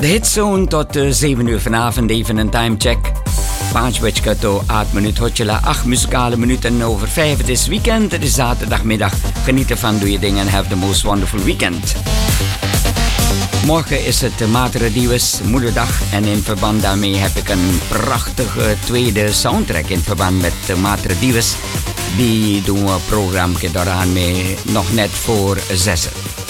De hitzone tot 7 uur vanavond, even een timecheck. 5 tot 8 minuten, hotjela, 8 muzikale minuten over 5. Het is weekend, het is zaterdagmiddag. Geniet ervan, doe je dingen en have the most wonderful weekend. Morgen is het Mater Dives Moederdag en in verband daarmee heb ik een prachtige tweede soundtrack in verband met Mater Dives. Die doen we een programma daaraan mee, nog net voor 6.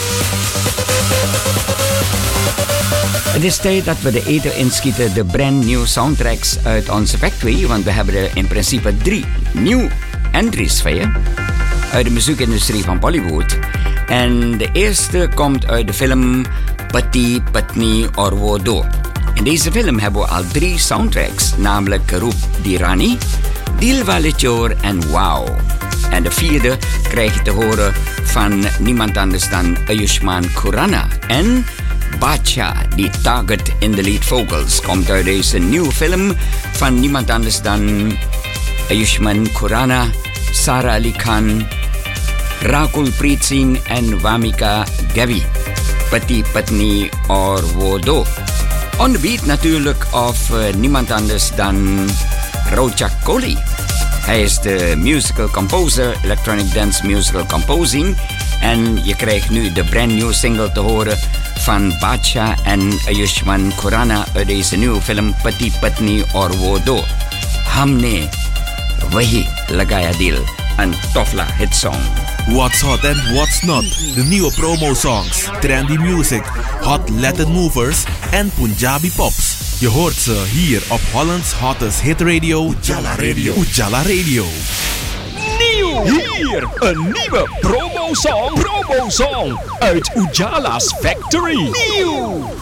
Het is tijd dat we de eten inschieten, de brand new soundtracks uit onze factory. Want we hebben er in principe 3 nieuwe entries van je. Uit de muziekindustrie van Bollywood. En de eerste komt uit de film Pati Patni Aur Wo Do. In deze film hebben we al 3 soundtracks. Namelijk Roop Di Rani, Dilwale Chor en Wow. En de 4e krijg je te horen van niemand anders dan Ayushmann Khurrana. En Bacha, die target in de lead vocals, komt uit deze nieuwe film van niemand anders dan Ayushmann Khurrana, Sara Ali Khan, Rakul Preet Singh en Vamika Gavi. Pati Patni Aur Wo Do. On the beat natuurlijk of niemand anders dan Rochak Kohli. Hij is de musical composer, electronic dance musical composing. En je krijgt nu de brand new single te horen van Bacha en Ayushmann Khurrana uit deze nieuwe film Pati Patni Aur Wo Do. Hamne Wahi Lagaya Dil, een tofla hit song. What's hot and what's not? De nieuwe promo songs, trendy music, hot Latin movers en Punjabi pops. Je hoort ze hier op Holland's hottest hit radio, Ujala Radio. Ujala Radio. Nieuw! Hier een nieuwe promo song uit Ujala's Factory. Nieuw!